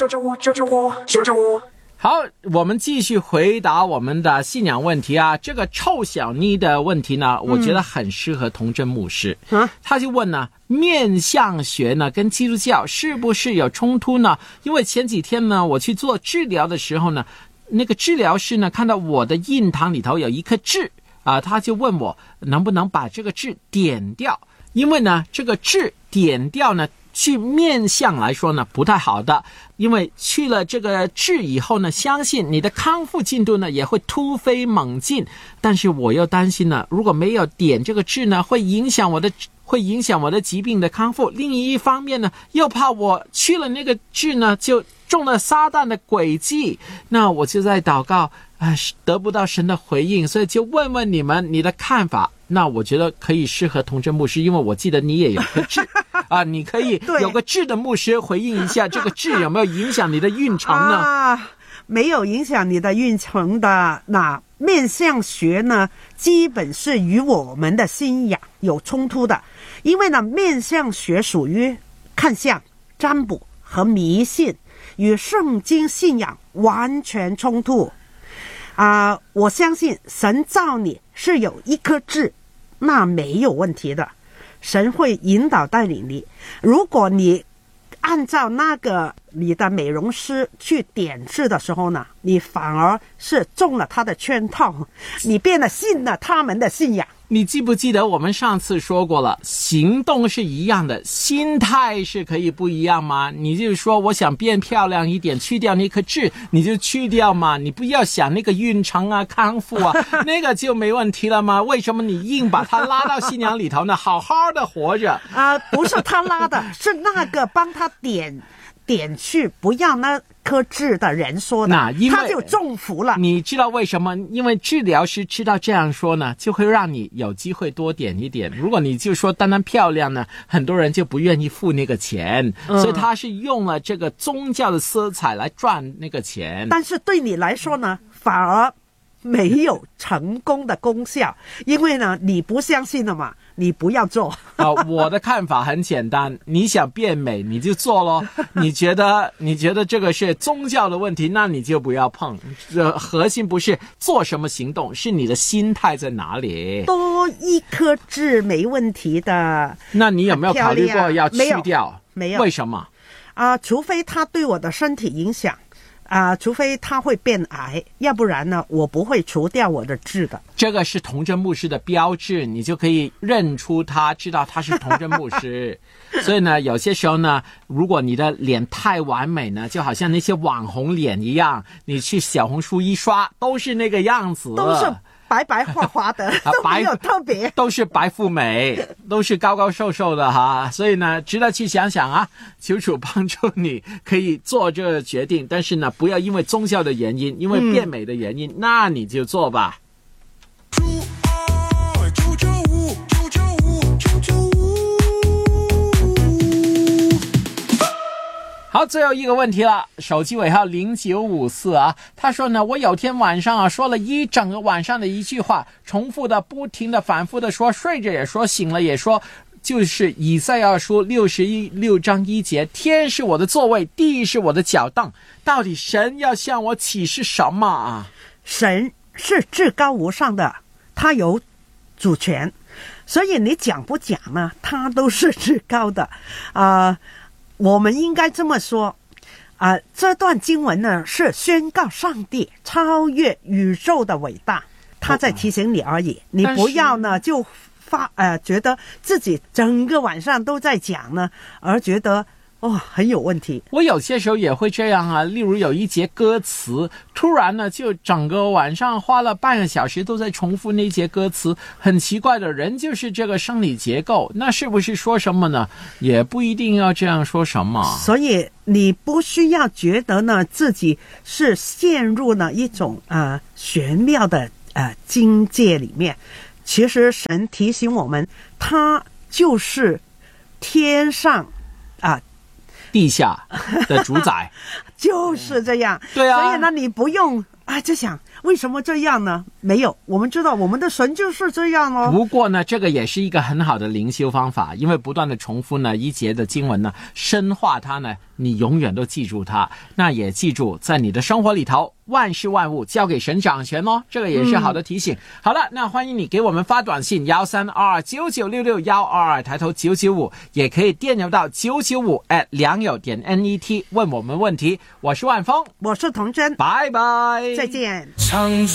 救救我！救救我！救救我！ 好，我们继续回答我们的信仰问题啊。这个臭小妮的问题呢，我觉得很适合童真牧师。他就问呢，面相学呢跟基督教是不是有冲突呢？因为前几天呢，我去做治疗的时候呢，那个治疗师呢看到我的印堂里头有一颗痣啊，他就问我能不能把这个痣点掉，因为呢这个痣点掉呢，去面相来说呢不太好的，因为去了这个痣以后呢，相信你的康复进度呢也会突飞猛进。但是我又担心呢，如果没有点这个痣呢，会影响我的疾病的康复。另一方面呢，又怕我去了那个痣呢，就中了撒旦的诡计。那我就在祷告，得不到神的回应，所以就问问你们你的看法。那我觉得可以适合童真牧师，因为我记得你也有个痣啊，你可以有个痣的牧师回应一下，这个痣有没有影响你的运程呢？ 没有影响你的运程的。那面相学呢，基本是与我们的信仰有冲突的，因为呢，面相学属于看相、占卜和迷信，与圣经信仰完全冲突。我相信神造你是有一颗痣，那没有问题的，神会引导带领你。如果你按照那个你的美容师去点痣的时候呢，你反而是中了他的圈套，你变得信了他们的信仰。 你记不记得我们上次说过了，行动是一样的，心态是可以不一样吗？你就说我想变漂亮一点，去掉那颗痣，你就去掉嘛，你不要想那个运程啊、康复啊那个就没问题了吗？为什么你硬把它拉到信仰里头呢？好好的活着不是他拉的，是那个帮他点去不要那颗痣的人说的，他就中伏了。 你知道为什么？因为治疗师知道这样说呢，就会让你有机会多点一点。如果你就说单单漂亮呢，很多人就不愿意付那个钱，所以他是用了这个宗教的色彩来赚那个钱。 但是对你来说呢，反而没有成功的功效，因为呢，你不相信了嘛，你不要做。 我的看法很简单，你想变美你就做咯，你觉得这个是宗教的问题，那你就不要碰。核心不是做什么行动，是你的心态在哪里。 多一颗痣没问题的。 那你有没有考虑过要去掉？ 没有。 为什么？ 除非它对我的身体影响。除非他会变癌，要不然呢，我不会除掉我的痣的。 这个是童真牧师的标志，你就可以认出他，知道他是童真牧师。所以呢，有些时候呢，如果你的脸太完美呢，就好像那些网红脸一样，你去小红书一刷，都是那个样子， 都是白白花花的，都没有特别， 都是白富美，都是高高瘦瘦的哈。所以呢，值得去想想啊，求主帮助你可以做这个决定，但是呢，不要因为宗教的原因，因为变美的原因，那你就做吧。好，最后一个问题了，手机尾号0954啊，他说呢，我有天晚上啊说了一整个晚上的一句话，重复的不停的反复的说，睡着也说，醒了也说，就是以赛亚书66章1节，天是我的座位，地是我的脚凳。到底神要向我启示什么啊？ 神是至高无上的，他有主权，所以你讲不讲呢，他都是至高的。我们应该这么说，这段经文呢是宣告上帝超越宇宙的伟大，他在提醒你而已。你不要呢就觉得自己整个晚上都在讲呢，而觉得很有问题。 我有些时候也会这样啊，例如有一节歌词，突然呢就整个晚上花了半个小时都在重复那节歌词，很奇怪的，人就是这个生理结构，那是不是说什么呢？也不一定要这样说什么。 所以你不需要觉得呢自己是陷入了一种玄妙的境界里面。其实神提醒我们，他就是天上地下的主宰就是这样。 对啊， 所以呢，你不用就想为什么这样呢？没有，我们知道我们的神就是这样哦。 不过呢，这个也是一个很好的灵修方法，因为不断的重复呢一节的经文呢，深化它呢，你永远都记住它。那也记住，在你的生活里头，万事万物交给神掌权哦，这个也是好的提醒。好了，那欢迎你给我们发短信132996612，抬头995，也可以电邮到995@良友.net 问我们问题。我是万峰， 我是童真， 拜拜， 再见。